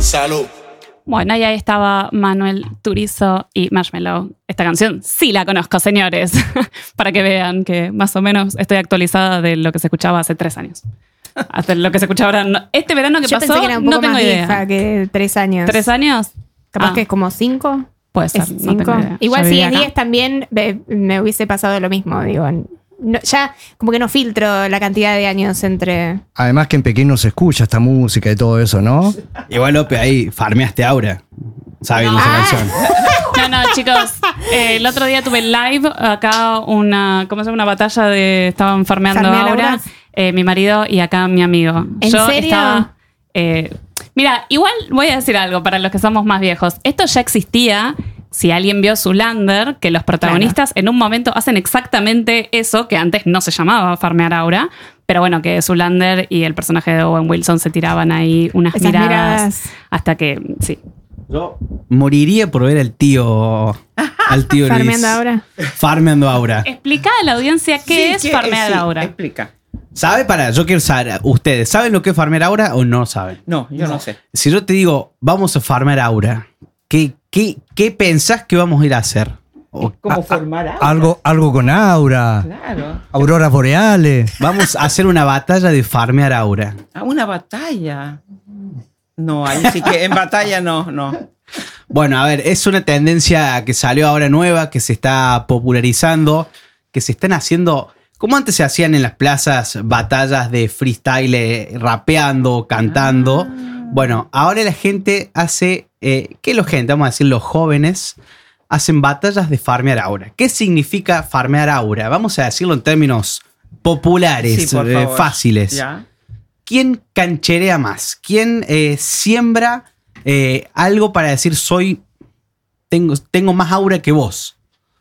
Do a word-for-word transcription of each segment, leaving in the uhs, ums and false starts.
Salud. Bueno, y ahí estaba Manuel Turizo y Marshmello. Esta canción sí la conozco, señores. Para que vean que más o menos estoy actualizada de lo que se escuchaba hace tres años. Hasta lo que se escuchaba ahora. No. Este verano que Yo pasó, pensé que era un poco no tengo más idea. vieja que tres años. ¿Tres años? Capaz Ah, que es como cinco. puede ser, Es no cinco. tengo idea. Igual Yo si vivía es acá. diez también me, me hubiese pasado lo mismo. Digo, no, ya como que no filtro la cantidad de años entre... Además que en Pekín no se escucha esta música y todo eso, ¿no? Igual, Lope, ahí farmeaste Aura. Sabiendo esa canción. No, no, chicos. Eh, el otro día tuve live acá una, ¿cómo se llama? Una batalla de estaban farmeando ¿Farmear Aura, auras? eh, mi marido y acá mi amigo. ¿En Yo serio? estaba. Eh, mira, igual voy a decir algo para los que somos más viejos. Esto ya existía. Si alguien vio Zoolander, que los protagonistas en un momento hacen exactamente eso, que antes no se llamaba farmear Aura, pero bueno, que Zoolander y el personaje de Owen Wilson se tiraban ahí unas Esas miradas, miradas. hasta que, sí. Yo moriría por ver al tío. Al tío Luis. Farmeando Aura. Farmeando Aura. Explica a la audiencia qué es farmear sí, Aura. Explica. ¿Sabe? Para, yo quiero saber, ¿ustedes saben lo que es farmear Aura o no saben? No, yo no, sé. Si yo te digo, vamos a farmear Aura, ¿qué, qué, qué pensás que vamos a ir a hacer? O- ¿Cómo formar aura? Algo, algo con aura, Claro. auroras boreales. Vamos a hacer una batalla de farmear Aura. A una batalla. No, ahí sí que en batalla no, no. Bueno, a ver, es una tendencia que salió ahora nueva, que se está popularizando, que se están haciendo, como antes se hacían en las plazas, batallas de freestyle, eh, rapeando, cantando. Bueno, ahora la gente hace, eh, ¿qué es la gente? Vamos a decir los jóvenes, hacen batallas de farmear aura. ¿Qué significa farmear aura? Vamos a decirlo en términos populares, Sí, por eh, favor. fáciles. Ya. ¿Quién cancherea más? ¿Quién eh, siembra eh, algo para decir soy tengo, tengo más aura que vos?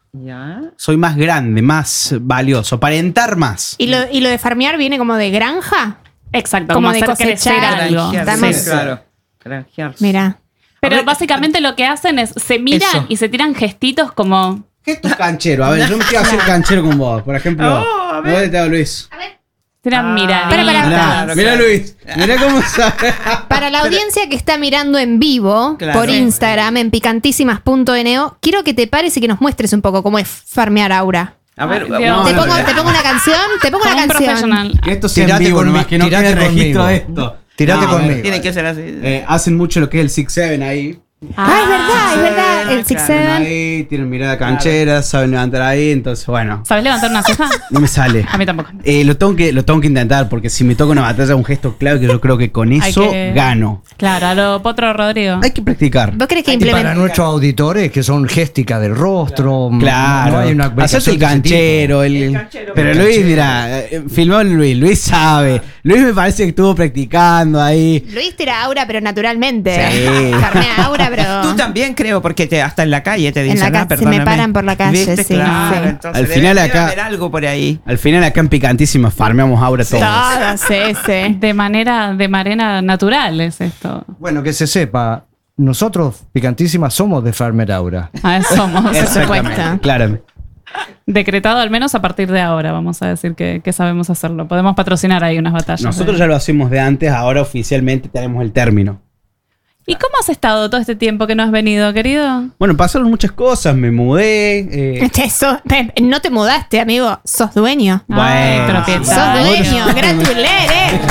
Ya. Soy más grande, más valioso, aparentar más. ¿Y lo, y lo de farmear viene como de granja? Exacto, Como como, de hacer crecer cosechar. algo. Granjear, Estamos- sí, claro. Granjear. Mira. Pero A ver, básicamente lo que hacen es se miran Eso. y se tiran gestitos como. ¿Qué es tu canchero? A ver, yo me quiero hacer canchero con vos. Por ejemplo, Oh, a ver. ¿dónde está Luis? Tiran Ah. miraditas. Para, para, Mirá, Claro, mirá claro. Luis, mirá cómo sabe. Para la audiencia que está mirando en vivo Claro. por Instagram en picantísimas punto no, quiero que te pares y que nos muestres un poco cómo es farmear aura. A ver, Ay, Dios. no, te, no, pongo, no. te pongo una canción, te pongo Como una un canción. profesional. Que esto sea en Tirate vivo, conmigo, nomás que no tirate quede registro conmigo. de esto. Tirate No, conmigo. Tiene que ser así. Eh, hacen mucho lo que es el six seven ahí. Ah, es verdad, es verdad. claro, El Six claro. Seven. Ahí, tienen mirada canchera, saben levantar ahí, entonces bueno, ¿Sabes levantar una ceja? no me sale. A mí tampoco. Eh, lo, tengo que, lo tengo que intentar porque si me toca una batalla, un gesto clave que yo creo que con Hay eso que- gano. Claro, a lo Potro Rodrigo. Hay que practicar. ¿Vos crees que Y para implementar? nuestros auditores que son géstica del rostro, Claro, no hay una hacerte el aplicación de ese canchero, el, El canchero, pero el Luis, canchero. mira, eh, filmó a Luis, Luis sabe, Luis me parece que estuvo practicando ahí. Luis tira aura, pero naturalmente. Sí. Farmea aura, pero. Tú también creo, porque te, hasta en la calle te En dicen, la ca- ah, se me perdóname. paran por la calle, ¿Viste? sí, Claro, sí. entonces Al debe- final debe acá- haber algo por ahí. Al final acá en Picantísima farmeamos ahora todos. Todo, sí, sí. De manera, de manera natural es esto. Bueno, que se sepa, nosotros, Picantísimas, somos de Farmer Aura. A eso somos. Por Exactamente, supuesto. claramente. Decretado al menos a partir de ahora, vamos a decir que, que sabemos hacerlo. Podemos patrocinar ahí unas batallas. Nosotros ¿eh? ya lo hacemos de antes, ahora oficialmente tenemos el término. ¿Y cómo has estado todo este tiempo que no has venido, querido? Bueno, pasaron muchas cosas, me mudé. eh, Che, sos- pe- no te mudaste, amigo. Sos dueño. Ay, Bueno. propietario. Sos dueño. Gratulere.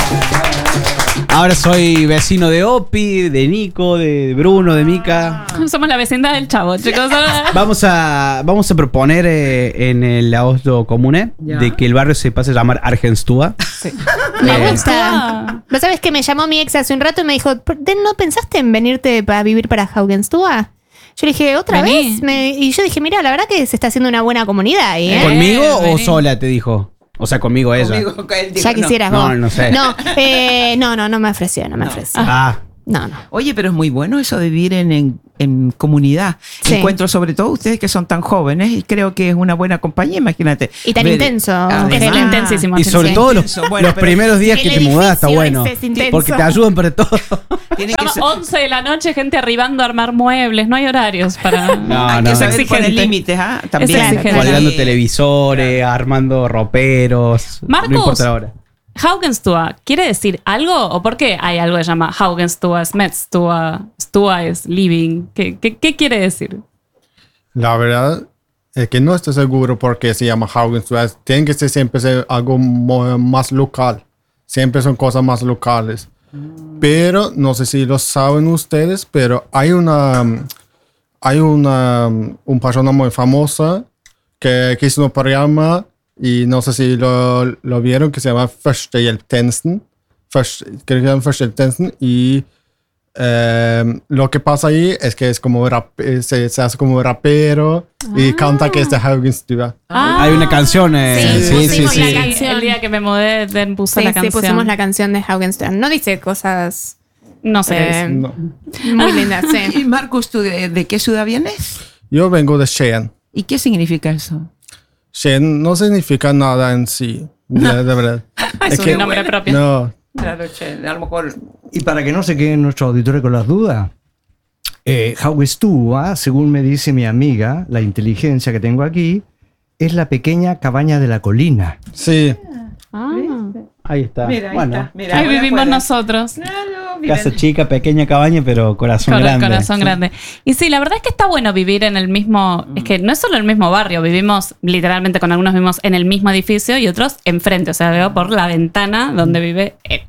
ahora soy vecino de Opi, de Nico, de Bruno, de Mica. Somos la vecindad del chavo, chicos. Vamos a, vamos a proponer eh, en el Oslo Comune Ya. de que el barrio se pase a llamar Argenstúa. Sí. Me Eh, gusta. ¿Vos sabés que me llamó mi ex hace un rato y me dijo, "¿Por qué ¿no pensaste en venirte para vivir para Haugenstua? Yo le dije, ¿otra Vení. vez? Me- y yo dije, mira, la verdad que se está haciendo una buena comunidad ahí, ¿eh? ¿Conmigo o vení. sola te dijo? O sea, conmigo ella. Conmigo, él dijo, Ya no. quisieras No, vos. no sé. No, eh, no, no, no me ofreció, no me ofreció. Ah, No, no. Oye, pero es muy bueno eso de vivir en, en, en comunidad. Sí. Encuentro sobre todo ustedes que son tan jóvenes y creo que es una buena compañía, imagínate. Y tan Ver- intenso. Además- Es Gela. intensísimo. y sobre sí. todo los, Intenso. Bueno, los pero- primeros días El que te mudás, está edificio bueno. ese es intenso. Porque te ayudan para todo. Tiene que Vamos, ser- once de la noche, gente arribando a armar muebles. No hay horarios para. No, hay no. que saber exigente. poner límites, ¿ah? También. exigente. Colgando Sí. televisores, armando roperos. Marcus. No importa la hora. Haugenstua, ¿quiere decir algo? ¿O por qué hay algo que se llama Haugenstua, Smetstua, Stua es living? ¿Qué, qué, qué quiere decir? La verdad es que no estoy seguro por qué se llama Haugenstua. Tiene que ser siempre ser algo mo- más local. Siempre son cosas más locales. Mm. Pero no sé si lo saben ustedes, pero hay una hay una un persona muy famosa que, que hizo un programa y no sé si lo, lo vieron, que se llama Førstehjelptjenesten. Først, creo que se llama Førstehjelptjenesten y Eh, lo que pasa ahí es que es como rap, se, se hace como rapero ah. y canta que es de Haugenstua. Ah. Hay una canción. Eh, sí, sí, sí, sí, la sí. canción. El día que me mudé, Den puso sí, la sí, canción. pusimos la canción de Haugenstua. No dice cosas. No sé. Eh, No. Muy lindas, sí. Y Marcus, ¿tú de, de qué ciudad vienes? Yo vengo de Skien. ¿Y qué significa eso? Skien no significa nada en sí, de, de verdad. Es un nombre propio. No. Claro, che, a lo mejor. Y para que no se queden nuestros auditores con las dudas, eh, Haugenstua, según me dice mi amiga, la inteligencia que tengo aquí, es la pequeña cabaña de la colina. Sí. Ah. Ahí está. Mira, ahí bueno, está. Mira, Ahí ahora vivimos puede. nosotros. Claro, miren. casa chica, pequeña cabaña, pero corazón Con grande. corazón Sí. grande. Y sí, la verdad es que está bueno vivir en el mismo. Es que no es solo el mismo barrio, vivimos literalmente con algunos vivimos en el mismo edificio y otros enfrente. O sea, veo por la ventana donde vive él.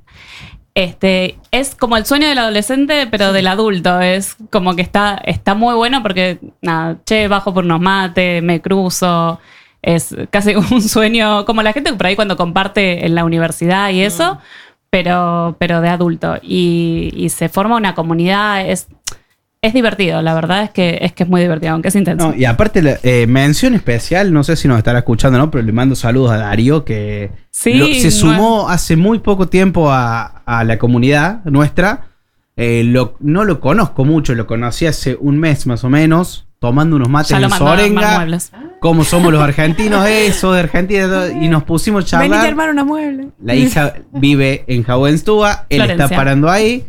Este, es como el sueño del adolescente, pero del adulto. Es como que está, está muy bueno porque, nada, che, bajo por unos mates, me cruzo. Es casi un sueño, como la gente por ahí cuando comparte en la universidad y eso, mm. pero, pero de adulto. Y, y se forma una comunidad. Es, es divertido, la verdad es que es, que es muy divertido, aunque es intenso. No, y aparte, eh, mención especial, no sé si nos estará escuchando, ¿no? Pero le mando saludos a Darío, que sí, lo, se sumó no. hace muy poco tiempo a, a la comunidad nuestra. Eh, lo, no lo conozco mucho, lo conocí hace un mes más o menos, tomando unos mates en Sorenga. Como somos los argentinos, eso de Argentina, y nos pusimos a charlar. Venite a armar una mueble. La hija vive en Haugenstua, él Florencia. está parando ahí.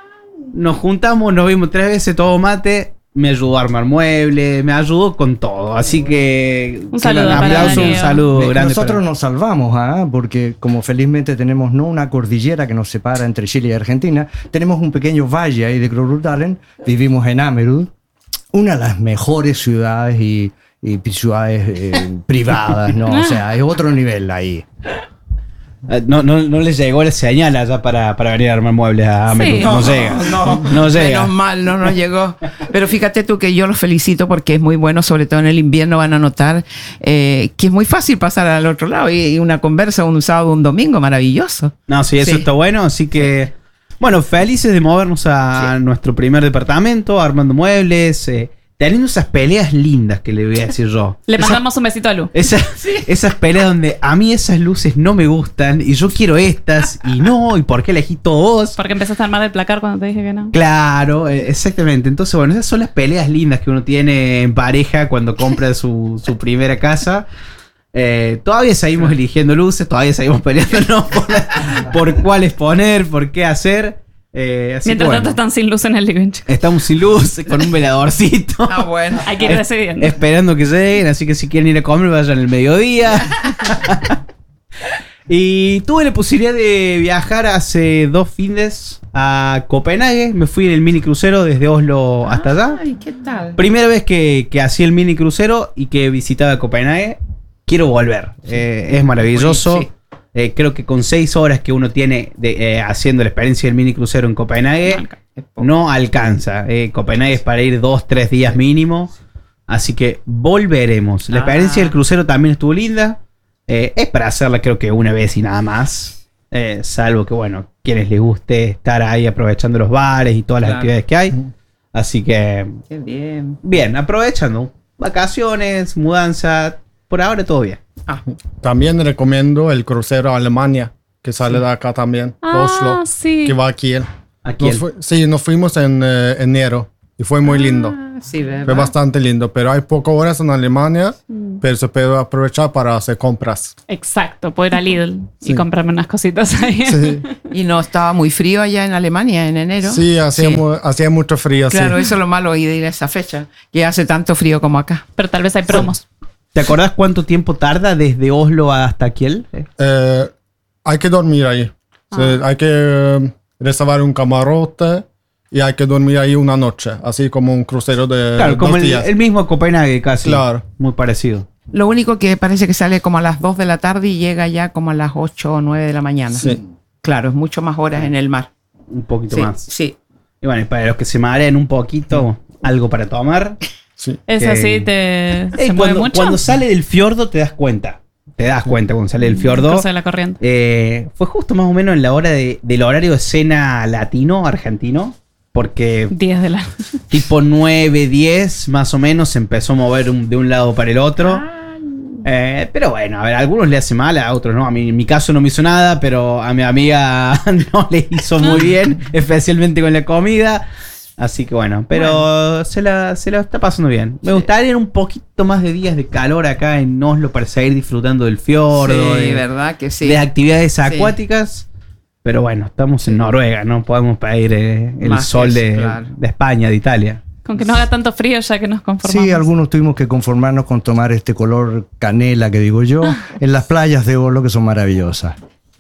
Nos juntamos, nos vimos tres veces, todo mate. Me ayudó a armar muebles, me ayudó con todo. Así que un saludo, un para aplauso, Darío. un saludo Eh, grande. Nosotros para... nos salvamos, ¿ah? Porque como felizmente tenemos no una cordillera que nos separa entre Chile y Argentina, tenemos un pequeño valle ahí de Groruddalen, vivimos en Amerud, una de las mejores ciudades y, y ciudades eh, privadas, ¿no? O sea, es otro nivel ahí. No, no, no les llegó la señal allá para, para venir a armar muebles a Amerud. Sí. No, No, llega. no, no llega. Menos mal, no nos llegó. Pero fíjate tú que yo los felicito porque es muy bueno, sobre todo en el invierno van a notar eh, que es muy fácil pasar al otro lado y, y una conversa un sábado o un domingo, maravilloso. No, sí, eso Sí. está bueno. Así que, bueno, felices de movernos a sí. nuestro primer departamento, armando muebles, eh, teniendo esas peleas lindas que le voy a decir yo. Le Esa- mandamos un besito a Lu. Esa, esas peleas donde a mí esas luces no me gustan y yo quiero estas y no, y por qué elegí todos. Porque empezaste a armar el placar cuando te dije que no. Claro, eh, exactamente. Entonces, bueno, esas son las peleas lindas que uno tiene en pareja cuando compra su, su primera casa. Eh, todavía seguimos eligiendo luces, todavía seguimos peleándonos por, por cuáles poner, por qué hacer. Eh, así Mientras que, bueno, tanto están sin luz en el living. estamos sin luz, con un veladorcito. Ah, bueno. Hay que ir Es- decidiendo. Esperando que lleguen, así que si quieren ir a comer, vayan el mediodía. Y tuve la posibilidad de viajar hace dos fines a Copenhague. Me fui en el mini crucero desde Oslo hasta allá. Ay, ¿qué tal? Primera vez que, que hacía el mini crucero y que visitaba Copenhague. Quiero volver. Eh, es maravilloso. Sí. Eh, creo que con seis horas que uno tiene de, eh, haciendo la experiencia del mini crucero en Copenhague, no alcanza. Eh, Copenhague es para ir dos, tres días mínimo. Así que volveremos. La Ah. experiencia del crucero también estuvo linda. Eh, es para hacerla creo que una vez y nada más. Eh, salvo que, bueno, quienes les guste estar ahí aprovechando los bares y todas las Claro. actividades que hay. Así que, Qué bien. bien, aprovechando. Vacaciones, mudanza. Por ahora todo bien. Ah, También recomiendo el crucero a Alemania, que sale de acá también, de Ah, Oslo, sí. que va aquí. Aquí Nos el- fu- sí, nos fuimos en eh, enero y fue muy lindo. ah, sí, ¿verdad? Fue bastante lindo, pero hay pocas horas en Alemania, pero se puede aprovechar para hacer compras. Exacto, puedo ir a Lidl y Sí. comprarme unas cositas ahí. Sí, Y no estaba muy frío allá en Alemania en enero. sí, hacía, Sí. mu- hacía mucho frío. Claro, sí. eso es lo malo de ir a esa fecha, que hace tanto frío como acá. Pero tal vez hay promos. ¿Te acordás cuánto tiempo tarda desde Oslo hasta Kiel? Eh, Eh, hay que dormir ahí. Ah. O sea, hay que eh, reservar un camarote y hay que dormir ahí una noche, así como un crucero de Claro, dos como el, días. el mismo Copenhague casi. Claro. Muy parecido. Lo único que parece que sale como a las dos de la tarde y llega ya como a las ocho o nueve de la mañana. Sí. Claro, es mucho más horas en el mar. Un poquito Sí, más. sí. Y bueno, y para los que se mareen un poquito, algo para tomar. Sí. ¿Es Que- así? ¿Te, Eh, ¿Se mueve cuando, mucho? cuando sale del fiordo te das cuenta. Te das cuenta cuando sale del fiordo. Cruce de la corriente. Eh, fue justo más o menos en la hora de, del horario de cena latino, argentino. Porque diez de la... tipo nueve, diez más o menos se empezó a mover un- de un lado para el otro. Ah. Eh, pero bueno, a ver, a algunos le hace mal, a otros no. A mí, en mi caso no me hizo nada, pero a mi amiga no le hizo muy bien, especialmente con la comida. Así que bueno, pero Se, la, se la está pasando bien. Me gustaría un poquito más de días de calor acá en Oslo para seguir disfrutando del fiordo, Sí, de, verdad que sí. de actividades acuáticas. Pero bueno, estamos en Noruega, no podemos pedir eh, el Más sol eso, de, claro. de España, de Italia. Con que no haga tanto frío ya que nos conformamos. Sí, algunos tuvimos que conformarnos con tomar este color canela que digo yo en las playas de Oslo, que son maravillosas.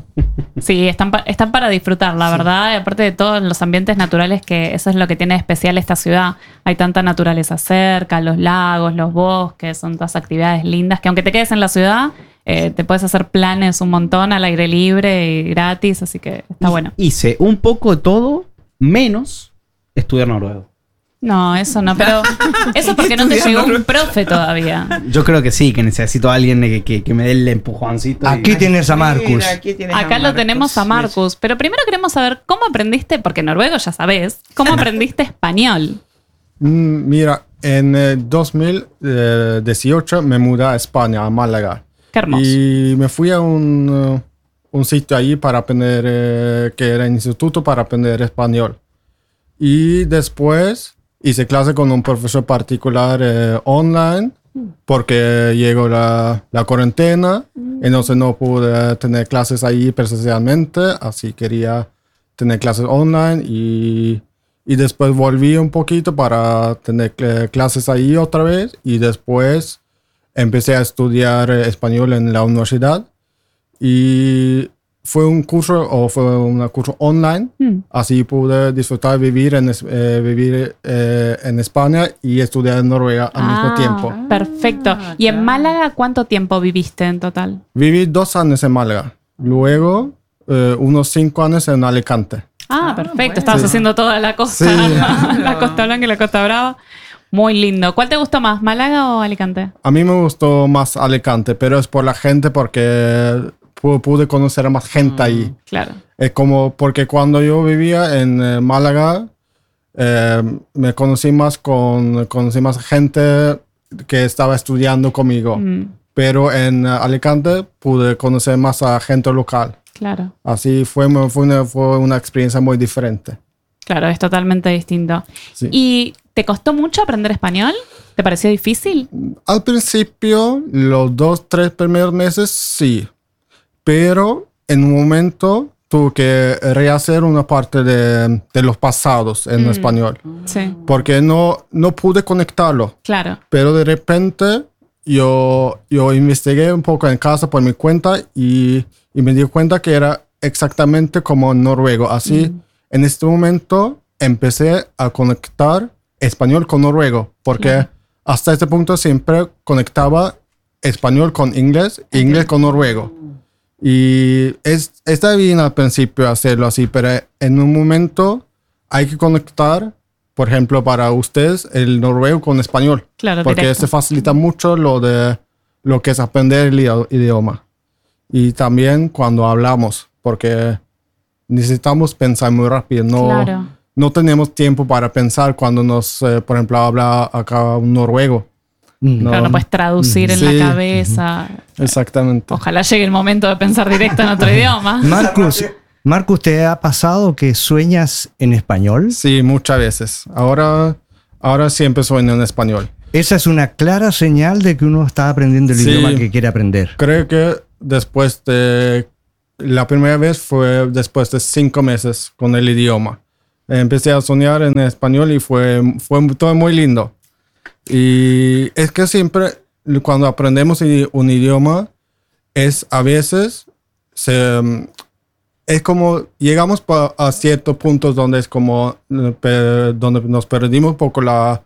Sí, están, pa- están para disfrutar, la verdad. Y aparte de todos los ambientes naturales, que eso es lo que tiene de especial esta ciudad. Hay tanta naturaleza cerca, los lagos, los bosques, son todas actividades lindas que aunque te quedes en la ciudad, eh, te puedes hacer planes un montón al aire libre y gratis, así que está bueno. Hice un poco de todo, menos estudiar noruego. No, eso no, pero eso porque no te llegó un profe todavía. Yo creo que sí, que necesito a alguien que, que- que me dé el empujoncito. y- Aquí tienes a Marcus. Mira, aquí tienes a Acá lo Marcus. tenemos a Marcus, pero primero queremos saber cómo aprendiste, porque noruego ya sabes, cómo aprendiste español. Mm, Mira, en eh, dos mil dieciocho me mudé a España, a Málaga. Qué hermoso. Y me fui a un, eh, un sitio allí para aprender, eh, que era el instituto para aprender español. Y después hice clase con un profesor particular eh, online porque llegó la, la cuarentena, entonces no pude tener clases ahí presencialmente, así quería tener clases online y, y después volví un poquito para tener eh, clases ahí otra vez y después empecé a estudiar eh, español en la universidad y fue un curso o fue un curso online, Mm. así pude disfrutar vivir en, es- eh, vivir eh, en España y estudiar en Noruega al Ah, mismo tiempo. Perfecto. ¿Y en Málaga cuánto tiempo viviste en total? Viví dos años en Málaga, luego eh, unos cinco años en Alicante. Ah, Ah, perfecto. bueno. Estabas Sí. haciendo toda la costa, Sí. la Costa Blanca y la Costa Brava. Muy lindo. ¿Cuál te gustó más, Málaga o Alicante? A mí me gustó más Alicante, pero es por la gente porque pu- pude conocer a más gente ahí. Claro. Es como porque cuando yo vivía en eh, Málaga, eh, me conocí más con conocí más gente que estaba estudiando conmigo. Mm, Pero en eh, Alicante pude conocer más a gente local. claro. Así fue, mu- fue, una, fue una experiencia muy diferente. Claro, es totalmente distinto. Sí. ¿Y te costó mucho aprender español? ¿Te pareció difícil? Al principio, los dos, tres primeros meses, sí. Pero en un momento tuve que rehacer una parte de, de los pasados en Mm. español. Sí, Porque no, no pude conectarlo. claro. Pero de repente yo, yo investigué un poco en casa por mi cuenta y, y me di cuenta que era exactamente como en noruego. Así, en este momento empecé a conectar español con noruego, porque Claro. hasta este punto siempre conectaba español con inglés, inglés con noruego. Y es, está bien al principio hacerlo así, pero en un momento hay que conectar, por ejemplo, para ustedes, el noruego con español. Claro, Porque directo. se facilita mucho lo de lo que es aprender el idi- idioma. Y también cuando hablamos, porque necesitamos pensar muy rápido. No, Claro. no tenemos tiempo para pensar cuando nos, eh, por ejemplo, habla acá un noruego. Mm. No. Claro, no puedes traducir en Sí. la cabeza. Exactamente. Ojalá llegue el momento de pensar directo en otro idioma. Marcus, Marcus, ¿te ha pasado que sueñas en español? Sí, muchas veces. Ahora, ahora siempre sueño en español. Esa es una clara señal de que uno está aprendiendo el Sí. idioma que quiere aprender. Creo que después de... La primera vez fue después de cinco meses con el idioma. Empecé a soñar en español y fue, fue todo muy lindo. Y es que siempre cuando aprendemos i- un idioma es a veces se, um, es como llegamos pa- a ciertos puntos donde es como eh, pe- donde nos perdimos un poco la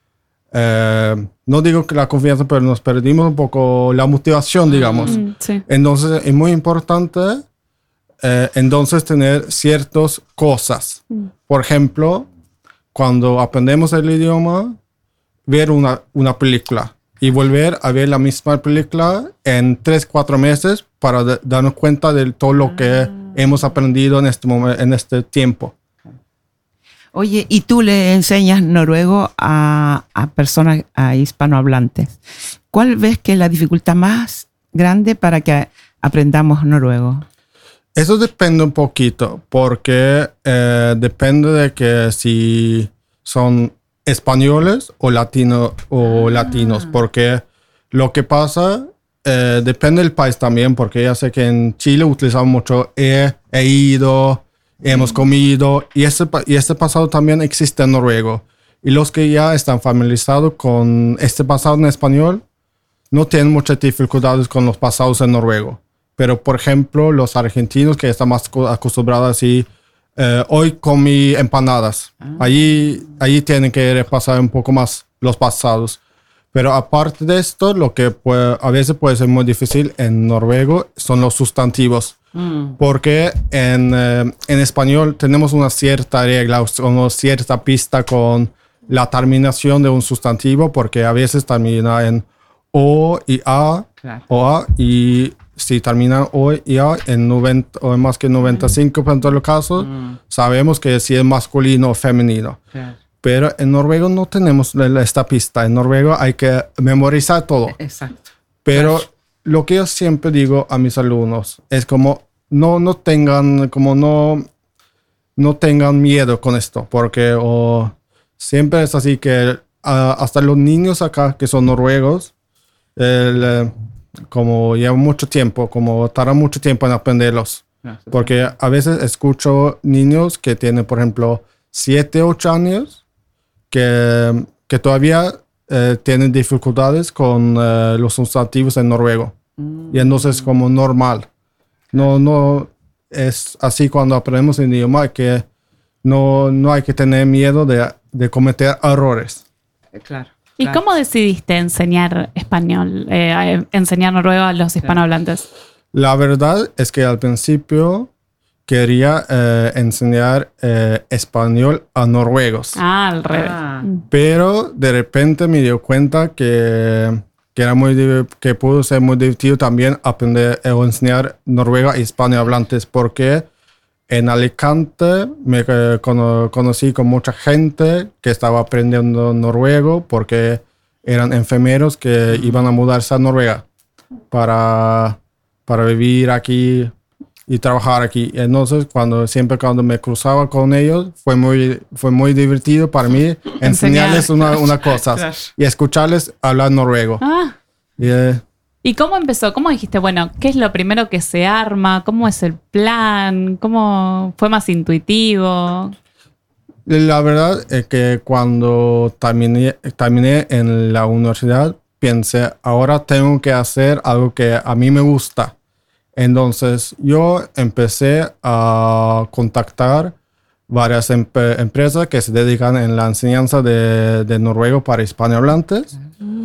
eh, no digo que la confianza, pero nos perdimos un poco la motivación, digamos. Mm, sí. Entonces es muy importante eh, entonces tener ciertas cosas. Por ejemplo, cuando aprendemos el idioma, ver una, una película y volver a ver la misma película en tres, cuatro meses para de- darnos cuenta de todo lo que hemos aprendido en este, momen- en este tiempo. Oye, ¿y tú le enseñas noruego a, a personas, a hispanohablantes? ¿Cuál ves que es la dificultad más grande para que aprendamos noruego? Eso depende un poquito, porque eh, depende de que si son españoles o, latino, o latinos, porque lo que pasa eh, depende del país también, porque ya sé que en Chile utilizamos mucho he, he ido, hemos comido, y este, pa- y este pasado también existe en noruego. Y los que ya están familiarizados con este pasado en español no tienen muchas dificultades con los pasados en noruego. Pero, por ejemplo, los argentinos que están más co- acostumbrados así, eh, hoy comí empanadas. Allí, allí tienen que repasar un poco más los pasados. Pero aparte de esto, lo que puede- a veces puede ser muy difícil en noruego son los sustantivos. Porque en, eh, en español tenemos una cierta regla, o una cierta pista con la terminación de un sustantivo, porque a veces termina en o y a, Claro. o a, y si termina o y a en noventa o en más que noventa y cinco por ciento de los casos, sabemos que si es masculino o femenino. Pero en noruego no tenemos la- la- esta pista. En noruego hay que memorizar todo. Exacto. Pero lo que yo siempre digo a mis alumnos es como no, no tengan, como no, no tengan miedo con esto, porque o, siempre es así que ah, hasta los niños acá que son noruegos, el, eh, como llevan mucho tiempo, como tardan mucho tiempo en aprenderlos. Porque a veces escucho niños que tienen, por ejemplo, siete, ocho años, que, que todavía eh, tienen dificultades con eh, los sustantivos en noruego. Y entonces es como normal. No, no es así cuando aprendemos el idioma, que no, no hay que tener miedo de, de cometer errores. Claro. ¿Y cómo decidiste enseñar español, eh, a- enseñar noruego a los hispanohablantes? La verdad es que al principio quería eh, enseñar eh, español a noruegos. Ah, al revés. Ah. Mm. Pero de repente me dio cuenta que, que, era muy, div- que pudo ser muy divertido también aprender o enseñar noruego a hispanohablantes, porque en Alicante me eh, cono- conocí con mucha gente que estaba aprendiendo noruego porque eran enfermeros que iban a mudarse a Noruega para, para vivir aquí y trabajar aquí. Entonces, cuando, siempre cuando me cruzaba con ellos, fue muy, fue muy divertido para mí enseñarles una, una cosa Claro. y escucharles hablar noruego. Ah, Y, eh, ¿y cómo empezó? ¿Cómo dijiste, bueno, qué es lo primero que se arma? ¿Cómo es el plan? ¿Cómo fue más intuitivo? La verdad es que cuando terminé, terminé en la universidad, pensé, ahora tengo que hacer algo que a mí me gusta. Entonces yo empecé a contactar varias empe- empresas que se dedican en la enseñanza de, de noruego para hispanohablantes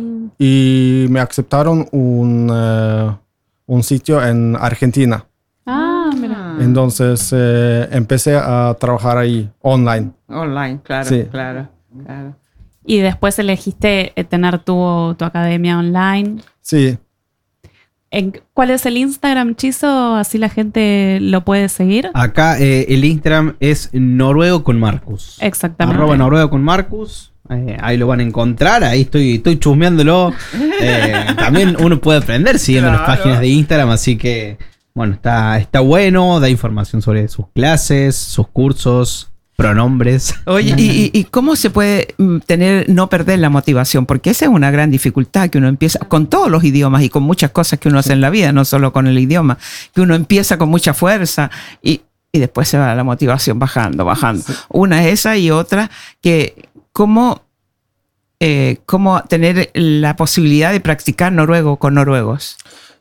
y me aceptaron un, eh, un sitio en Argentina. Ah, mira. Entonces eh, empecé a trabajar ahí online. Online, claro, Sí. claro, claro. Y después elegiste eh, tener tu, tu academia online. Sí. ¿En- ¿Cuál es el Instagram, Chizo? Así la gente lo puede seguir. Acá eh, el Instagram es noruego con Marcus. Exactamente. Arroba noruego con Marcus. Eh, ahí lo van a encontrar. Ahí estoy, estoy chusmeándolo. Eh, también uno puede aprender siguiendo las Claro. páginas de Instagram. Así que, bueno, está, está bueno. Da información sobre sus clases, sus cursos, pronombres. Oye, ¿y, y, y cómo se puede mm, tener, no perder la motivación? Porque esa es una gran dificultad que uno empieza con todos los idiomas y con muchas cosas que uno hace en la vida, no solo con el idioma, que uno empieza con mucha fuerza y, y después se va la motivación bajando, bajando. Una es esa y otra que cómo, eh, cómo tener la posibilidad de practicar noruego con noruegos.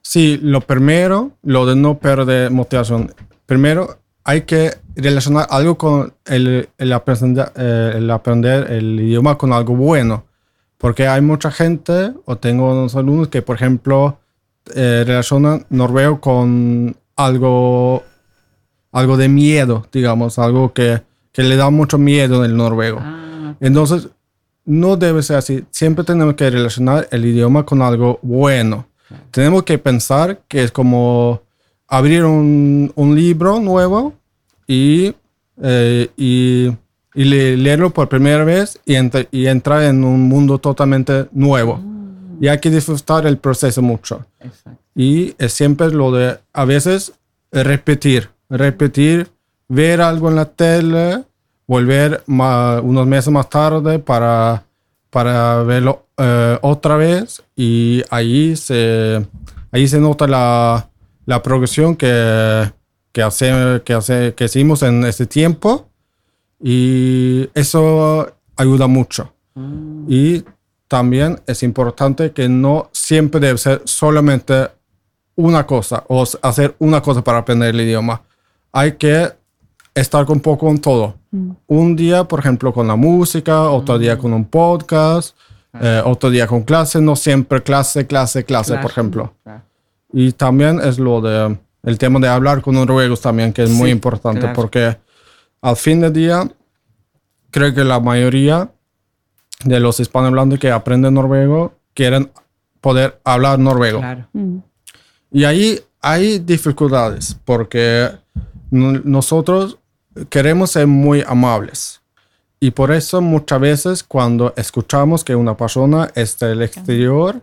Sí, lo primero, lo de no perder motivación. Primero, hay que relacionar algo con el, el, aprender, eh, el aprender el idioma con algo bueno. Porque hay mucha gente, o tengo unos alumnos que, por ejemplo, eh, relacionan noruego con algo, algo de miedo, digamos, algo que, que le da mucho miedo en el noruego. Ah, Entonces, no debe ser así. Siempre tenemos que relacionar el idioma con algo bueno. Tenemos que pensar que es como abrir un, un libro nuevo y, eh, y, y le, leerlo por primera vez y, ent- y entrar en un mundo totalmente nuevo. Y hay que disfrutar el proceso mucho. exacto. Y es siempre lo de, a veces, repetir. Repetir, ver algo en la tele, volver ma- unos meses más tarde para, para verlo eh, otra vez. Y ahí se, ahí se nota la, la progresión que, que, hace, que, hace, que hicimos en ese tiempo. Y eso ayuda mucho. Y también es importante que no siempre debe ser solamente una cosa o hacer una cosa para aprender el idioma. Hay que estar un poco con todo. Mm. Un día, por ejemplo, con la música, otro mm. día con un podcast, ah. eh, otro día con clase, no siempre clase, clase, clase, clase. por ejemplo. Ah. Y también es lo de el tema de hablar con noruegos también, que es sí, muy importante, claro. porque al fin del día creo que la mayoría de los hispanohablantes que aprenden noruego quieren poder hablar noruego. Claro. Mm. Y ahí hay dificultades porque n- nosotros queremos ser muy amables. Y por eso muchas veces cuando escuchamos que una persona está en el exterior,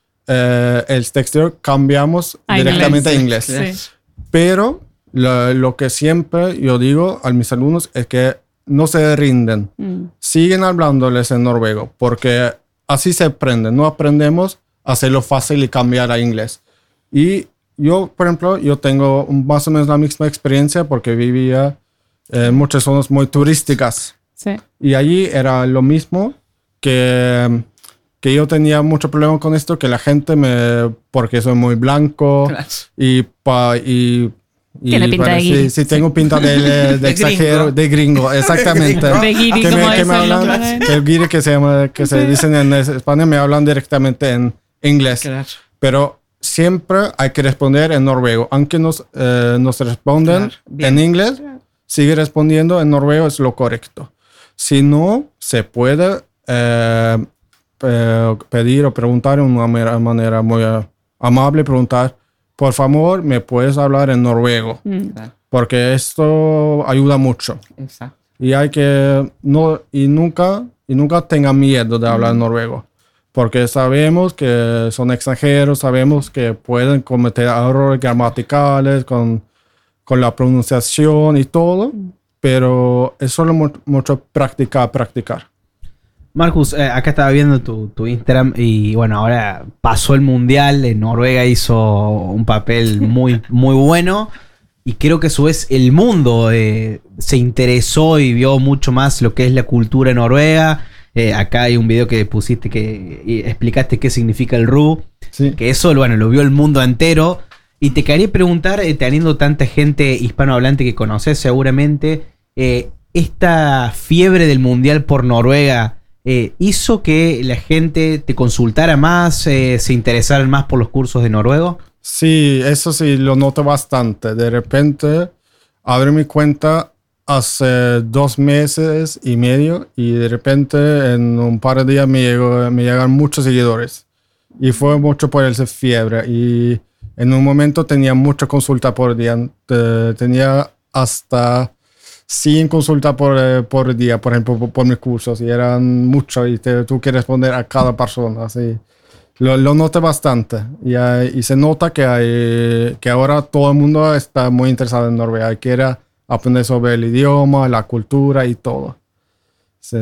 eh, el exterior cambiamos a directamente inglés. a inglés. Sí. Pero lo, lo que siempre yo digo a mis alumnos es que no se rinden. Mm. Siguen hablándoles en noruego porque así se aprende. No aprendemos a hacerlo fácil y cambiar a inglés. Y yo, por ejemplo, yo tengo más o menos la misma experiencia porque vivía en muchas zonas muy turísticas. Sí. Y allí era lo mismo que, que yo tenía mucho problema con esto, que la gente me... porque soy muy blanco Gracias. y... Pa, y Y Tiene pinta bueno, de guiri. sí, sí, tengo pinta de, de, de exagero, de gringo, exactamente. De guiri, que como me, que me dicen hablan, los- que el guiri que se llama, que se dicen en España, me hablan directamente en inglés. Claro. Pero siempre hay que responder en noruego. Aunque nos, eh, nos responden Claro, bien. en inglés, sigue respondiendo en noruego, es lo correcto. Si no, se puede eh, eh, pedir o preguntar de una manera, manera muy eh, amable, preguntar, por favor, ¿me puedes hablar en noruego? Mm. Claro. Porque esto ayuda mucho. Exacto. Y hay que, no, y nunca, y nunca tengan miedo de hablar noruego. Porque sabemos que son extranjeros, sabemos que pueden cometer errores gramaticales con, con la pronunciación y todo, pero es solo mu- mucho practicar, practicar. Marcus, eh, acá estaba viendo tu, tu Instagram y bueno, ahora pasó el Mundial, en Noruega hizo un papel muy, muy bueno y creo que a su vez el mundo eh, se interesó y vio mucho más lo que es la cultura noruega. Eh, acá hay un video que pusiste que y explicaste qué significa el Ru, Sí. que eso bueno, lo vio el mundo entero. Y te quería preguntar, eh, teniendo tanta gente hispanohablante que conoces seguramente, eh, esta fiebre del Mundial por Noruega eh, hizo que la gente te consultara más, eh, se interesaran más por los cursos de noruego. Sí, eso sí, lo noto bastante. De repente, abrí mi cuenta hace dos meses y medio y de repente en un par de días me, llegó, me llegaron muchos seguidores. Y fue mucho por esa fiebre. Y en un momento tenía mucha consulta por día. Te- tenía hasta cien consultas por, eh, por día, por ejemplo, por, por mis cursos. Y eran muchos y te, tú quieres responder a cada persona. Así. Lo, lo noté bastante. Y, hay- y se nota que, hay, que ahora todo el mundo está muy interesado en Noruega. Quiere aprender sobre el idioma, la cultura y todo. Sí.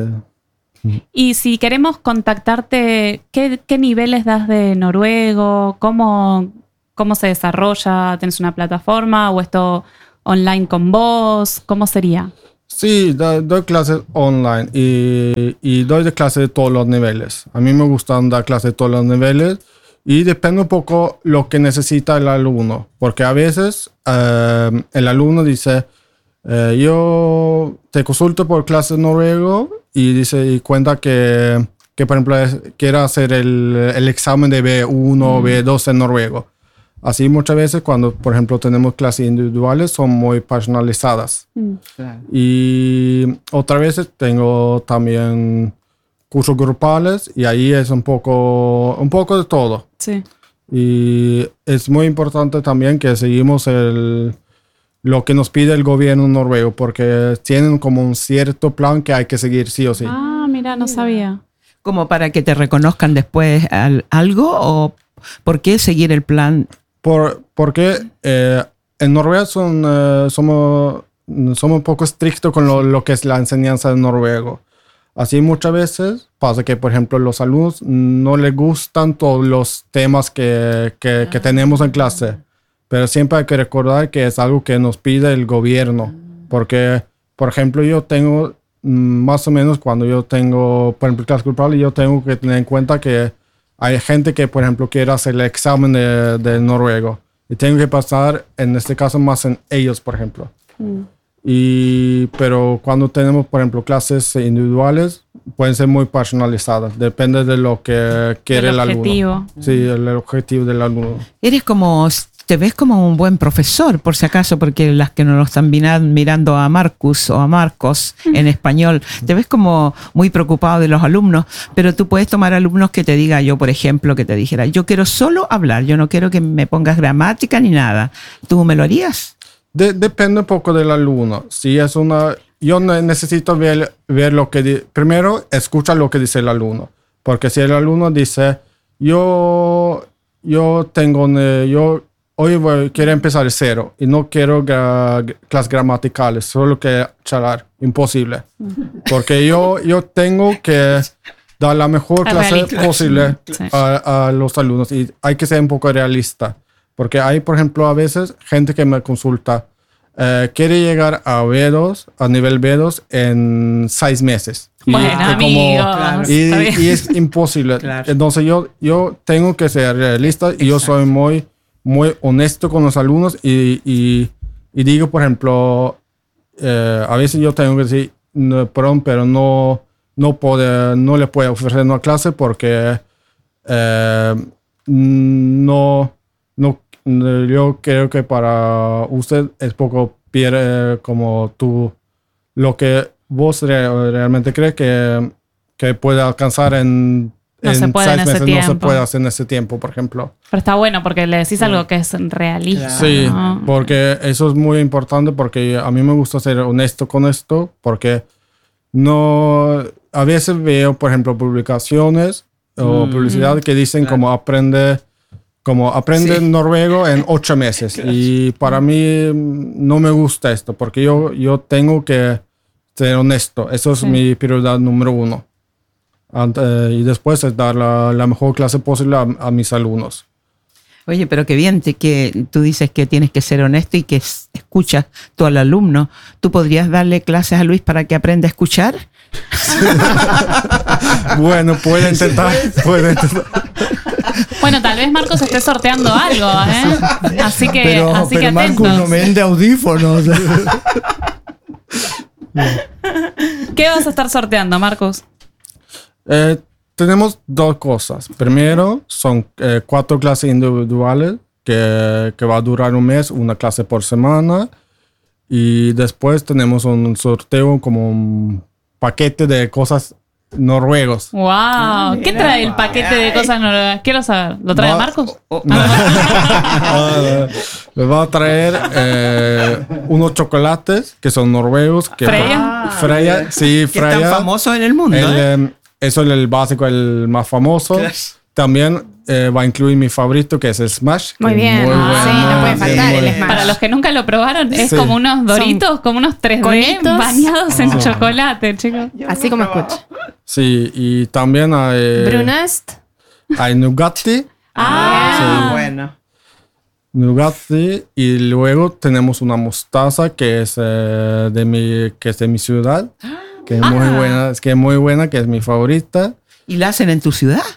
Y si queremos contactarte, ¿qué, qué niveles das de noruego? ¿Cómo, ¿Cómo se desarrolla? ¿Tienes una plataforma o esto online con vos? ¿Cómo sería? Sí, do- doy clases online y, y doy de clases de todos los niveles. A mí me gustan dar clases de todos los niveles Y depende un poco lo que necesita el alumno, porque a veces eh, el alumno dice, eh, yo te consulto por clases noruego y dice y cuenta que, que por ejemplo, es, quiere hacer el, el examen de B uno o mm. B dos en noruego. Así muchas veces cuando, por ejemplo, tenemos clases individuales son muy personalizadas. Mm. Claro. Y otras veces tengo también cursos grupales y ahí es un poco, un poco de todo. Sí. Y es muy importante también que seguimos el, lo que nos pide el gobierno noruego porque tienen como un cierto plan que hay que seguir sí o sí. Ah, mira, no sabía. ¿Como para que te reconozcan después al, algo o por qué seguir el plan? Por, porque eh, en Noruega son, eh, somos, somos un poco estrictos con lo, lo que es la enseñanza de noruego. Así muchas veces pasa que, por ejemplo, los alumnos no les gustan todos los temas que, que, que tenemos en clase. Pero siempre hay que recordar que es algo que nos pide el gobierno. Porque, por ejemplo, yo tengo, más o menos cuando yo tengo, por ejemplo, clase grupal, yo tengo que tener en cuenta que hay gente que, por ejemplo, quiere hacer el examen de, de noruego. Y tengo que pasar, en este caso, más en ellos, por ejemplo. Mm. Y, pero cuando tenemos, por ejemplo, clases individuales, pueden ser muy personalizadas. Depende de lo que quiere el, el alumno. Sí, el, el objetivo del alumno. Eres como, te ves como un buen profesor, por si acaso, porque las que nos lo están mirando a Marcus o a Marcos en español, te ves como muy preocupado de los alumnos, pero tú puedes tomar alumnos que te diga, yo, por ejemplo, que te dijera, yo quiero solo hablar, yo no quiero que me pongas gramática ni nada. ¿Tú me lo harías? De, depende un poco del alumno. Si es una, yo necesito ver, ver lo que... Di, primero, escucha lo que dice el alumno. Porque si el alumno dice, yo, yo tengo... Yo hoy voy, quiero empezar de cero y no quiero gra, clases gramaticales, solo que charlar. Imposible. Porque yo, yo tengo que dar la mejor es clase realista. posible sí. a, a los alumnos. Y hay que ser un poco realista. Porque hay, por ejemplo, a veces gente que me consulta, eh, quiere llegar a B dos, a nivel B dos, en seis meses. Y, bueno, como, amigos. Claro. Y, y es imposible. Claro. Entonces yo, yo tengo que ser realista. Exacto. Y yo soy muy, muy honesto con los alumnos. Y, y, y digo, por ejemplo, eh, a veces yo tengo que decir, no, perdón, pero no, no, puede, no le puedo ofrecer una clase porque eh, no... No, yo creo que para usted es poco pierde como tú lo que vos re, realmente crees que, que puede alcanzar en, no en se puede seis en ese meses, tiempo. no se puede hacer en ese tiempo, por ejemplo. Pero está bueno porque le decís sí. algo que es realista. Sí, ¿no? Porque eso es muy importante porque a mí me gusta ser honesto con esto porque no, a veces veo, por ejemplo, publicaciones mm. o publicidad que dicen claro. como aprende Como aprende sí. noruego en ocho meses. Gracias. Y para mí no me gusta esto, porque yo, yo tengo que ser honesto. Eso es sí. mi prioridad número uno. And, eh, y después es dar la, la mejor clase posible a, a mis alumnos. Oye, pero qué bien te, que tú dices que tienes que ser honesto y que escuchas tú al alumno. ¿Tú podrías darle clases a Luis para que aprenda a escuchar? Bueno, puede intentar. Puede intentar. Bueno, tal vez Marcos esté sorteando algo, ¿eh? Así que, pero, así pero que Marcos no me vende audífonos. ¿Qué vas a estar sorteando, Marcos? Eh, tenemos dos cosas. Primero, son eh, cuatro clases individuales que, que va a durar un mes, una clase por semana. Y después tenemos un sorteo como un paquete de cosas noruegos. ¡Wow! Ah, ¿qué trae el paquete de cosas noruegas? Quiero saber. ¿Lo trae Ma- Marcos? Oh, no. Les va a traer eh, unos chocolates que son noruegos. Que ¿Freya? Ah, Freya, sí, que Freya. Es tan famoso en el mundo. El, ¿eh? eh, eso es el básico, el más famoso. Claro. También eh, va a incluir mi favorito, que es el Smash. Muy bien. Muy ah, sí, no puede faltar el Smash. Para los que nunca lo probaron, es sí. como unos Doritos, Son como unos tres D conitos bañados en oh. chocolate, chicos. Así como escucha. Sí, y también hay... Brunest. Hay Nugatti. Ah, sí. Bueno. Nugatti. Y luego tenemos una mostaza que es, eh, de, mi, que es de mi ciudad. Que es ah. muy buena, es que es muy buena, que es mi favorita. ¿Y la hacen en tu ciudad?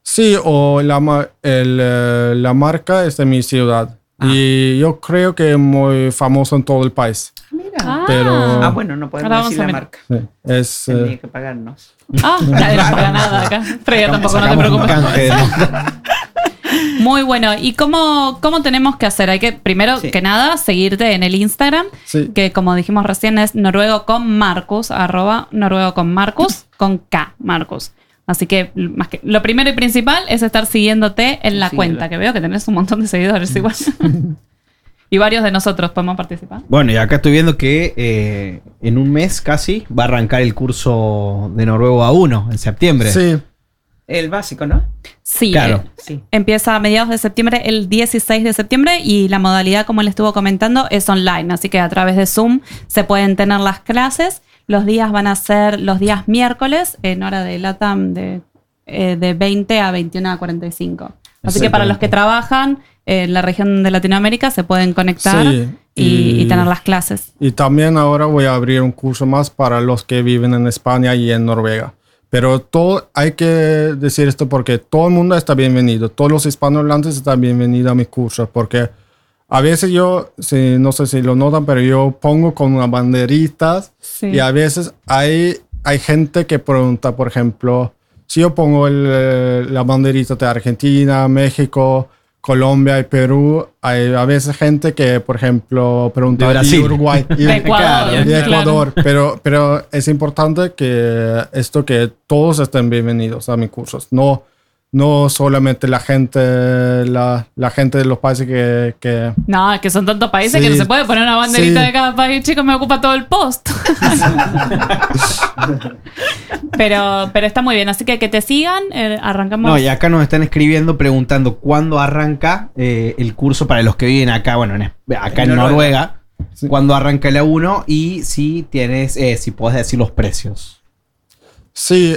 Sí, o la, ma- el, eh, la marca es de mi ciudad. Ah. Y yo creo que es muy famoso en todo el país. Mira. Ah, Pero- Ah, bueno, no podemos Ahora vamos decir a la mirar. marca. Sí, es, eh, Tendría que pagarnos. Ah, nadie nos paga nada acá. Pero ya tampoco, no te Sacamos un preocupes. canje de nota. Muy bueno. ¿Y cómo, cómo tenemos que hacer? Hay que, primero Sí. que nada, seguirte en el Instagram, sí. que como dijimos recién es noruego con Marcus, arroba noruego con Marcus, con K, Marcus. Así que, más que lo primero y principal es estar siguiéndote en la Síguelo. cuenta, que veo que tenés un montón de seguidores igual. Y varios de nosotros podemos participar. Bueno, y acá estoy viendo que eh, en un mes casi va a arrancar el curso de noruego A uno en septiembre. Sí, El básico, ¿no? Sí, Claro. eh, Sí. empieza a mediados de septiembre, el dieciséis de septiembre, y la modalidad, como él estuvo comentando, es online. Así que a través de Zoom se pueden tener las clases. Los días van a ser los días miércoles, en hora de LATAM, de, eh, de veinte a veintiuno a cuarenta y cinco. Así que para los que trabajan en la región de Latinoamérica se pueden conectar Sí, y, y- y tener las clases. y también ahora voy a abrir un curso más para los que viven en España y en Noruega. Pero todo, hay que decir esto porque todo el mundo está bienvenido. Todos los hispanohablantes están bienvenidos a mi curso. Porque a veces yo, si, no sé si lo notan, pero yo pongo con unas banderitas. Sí. Y a veces hay, hay gente que pregunta, por ejemplo, si yo pongo el, eh, la banderita de Argentina, México, Colombia y Perú, hay a veces gente que, por ejemplo, pregunta De Brasil. ¿y Uruguay? Y De Ecuador, y de claro. Ecuador. Pero, pero es importante que esto, que todos estén bienvenidos a mis cursos. No, no solamente la gente, la, la gente de los países que... que No, es que son tantos países Sí. que no se puede poner una banderita Sí. de cada país. Chicos, me ocupa todo el post. pero, pero está muy bien. Así que que te sigan. eh, arrancamos. No, y acá nos están escribiendo preguntando cuándo arranca eh, el curso para los que viven acá, bueno, en, acá en, En Noruega, Noruega. Sí. cuándo arranca el A uno y si tienes, eh, si puedes decir los precios. Sí,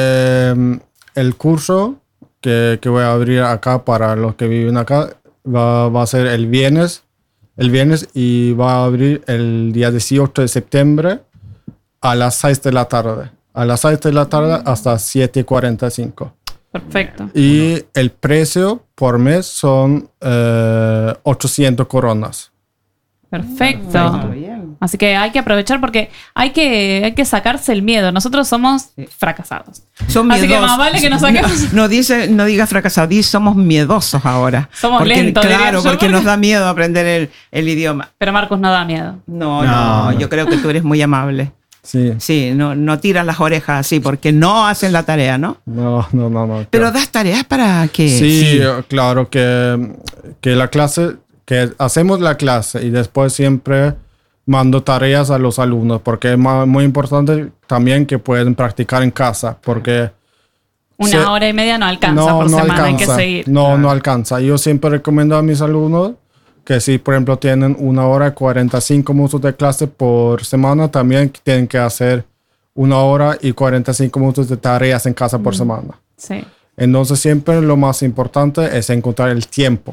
eh, el curso que, que voy a abrir acá para los que viven acá va, va a ser el viernes, el viernes y va a abrir el día dieciocho de septiembre a las seis de la tarde. A las seis de la tarde hasta siete y cuarenta y cinco. Perfecto. Y el precio por mes son eh, ochocientas coronas. Perfecto. Está bien. Así que hay que aprovechar porque hay que, hay que sacarse el miedo. Nosotros somos fracasados. Son Así que miedosos. más vale que nos saquemos. No, no dice, no diga fracasado, dice somos miedosos ahora. Somos porque, lentos, diría claro, yo. porque nos da miedo aprender el, el idioma. Pero Marcus no da miedo. No, No. no, yo creo que tú eres muy amable. Sí. Sí, no, no tiras las orejas así porque no hacen la tarea, ¿no? No, no, no, no. Pero das tareas para que... Sí, claro que, que la clase, que hacemos la clase y después siempre mando tareas a los alumnos porque es ma- muy importante también que pueden practicar en casa porque Una se- hora y media no alcanza por semana, hay que seguir. No, no alcanza. Yo siempre recomiendo a mis alumnos que si, por ejemplo, tienen una hora y cuarenta y cinco minutos de clase por semana, también tienen que hacer una hora y cuarenta y cinco minutos de tareas en casa por semana. Sí. Entonces siempre lo más importante es encontrar el tiempo.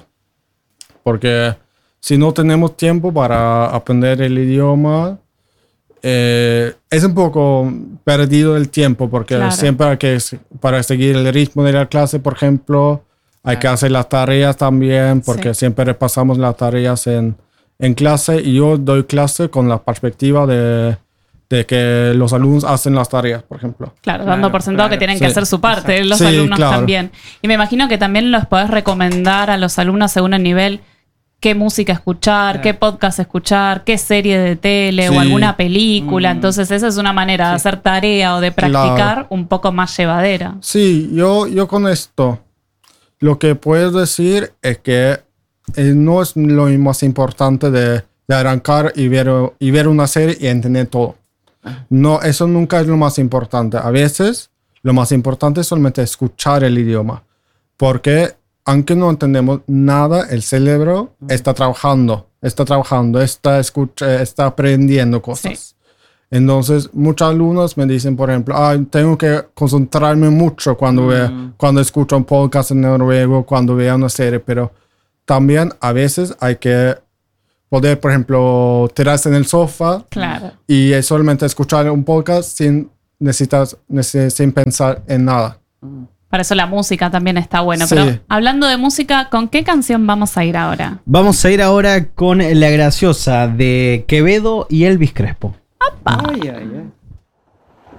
Porque si no tenemos tiempo para aprender el idioma, eh, es un poco perdido el tiempo. Porque Claro. siempre hay que, para seguir el ritmo de la clase, por ejemplo, hay que hacer las tareas también. Porque Sí. siempre repasamos las tareas en, en clase. Y yo doy clase con la perspectiva de, de que los alumnos hacen las tareas, por ejemplo. Claro, Claro, dando por sentado que claro. tienen que Sí. hacer su parte, los Sí, alumnos claro. también. Y me imagino que también los podés recomendar a los alumnos según el nivel qué música escuchar, Claro. qué podcast escuchar, qué serie de tele Sí. o alguna película. Mm. Entonces esa es una manera de hacer tarea o de practicar Claro. un poco más llevadera. Sí, yo, yo con esto lo que puedo decir es que eh, no es lo más importante de, de arrancar y ver, y ver una serie y entender todo. No, eso nunca es lo más importante. A veces lo más importante es solamente escuchar el idioma. Porque aunque no entendemos nada, el cerebro está trabajando, está trabajando, está, escucha, está aprendiendo cosas. Entonces, muchos alumnos me dicen, por ejemplo, ah, tengo que concentrarme mucho cuando, ve, cuando escucho un podcast en noruego, cuando veo una serie, pero también a veces hay que poder, por ejemplo, tirarse en el sofá Claro. y es solamente escuchar un podcast sin, necesitas, neces- sin pensar en nada. Para Para eso la música también está buena. Sí. Pero hablando de música, ¿con qué canción vamos a ir ahora? Vamos a ir ahora con La Graciosa de Quevedo y Elvis Crespo. Ay, ay, ay.